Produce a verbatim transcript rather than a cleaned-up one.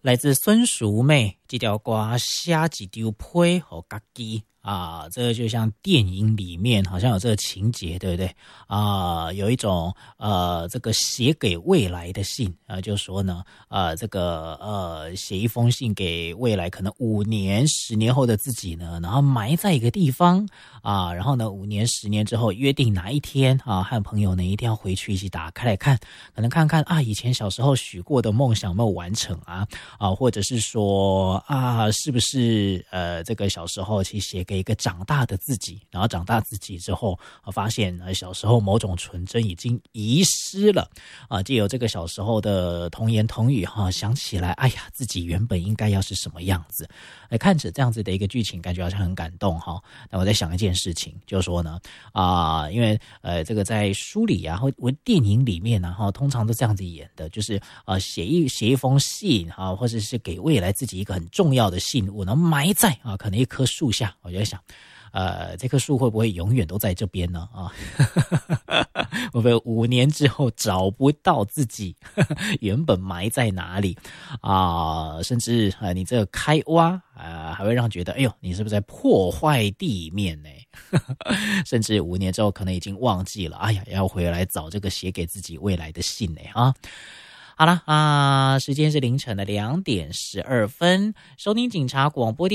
来自孙淑妹这条歌写一张批给自己啊，这个就像电影里面好像有这个情节，对不对啊？有一种呃，这个写给未来的信啊，就说呢，呃，这个呃，写一封信给未来可能五年、十年后的自己呢，然后埋在一个地方啊，然后呢，五年、十年之后约定哪一天啊，和朋友呢一定要回去一起打开来看，可能看看啊，以前小时候许过的梦想有没有完成啊，啊，或者是说啊，是不是呃，这个小时候其实写给一个长大的自己，然后长大自己之后，啊、发现呃小时候某种纯真已经遗失了啊，藉由这个小时候的童言童语哈、啊，想起来，哎呀，自己原本应该要是什么样子。哎，看着这样子的一个剧情，感觉好像很感动哈。那我在想一件事情，就是说呢，啊、呃，因为呃，这个在书里啊，或或电影里面呢，哈，通常都这样子演的，就是呃，写一写一封信啊，或者是给未来自己一个很重要的信物，然后埋在啊，可能一棵树下。我就在想，呃，这棵树会不会永远都在这边呢？啊，会不会五年之后找不到自己原本埋在哪里啊、呃？甚至啊、呃，你这个开挖啊、呃，还会让觉得，哎呦，你是不是在破坏地面呢？甚至五年之后可能已经忘记了，哎呀，要回来找这个写给自己未来的信呢啊！好了啊、呃，时间是凌晨的两点十二分，收听警察广播电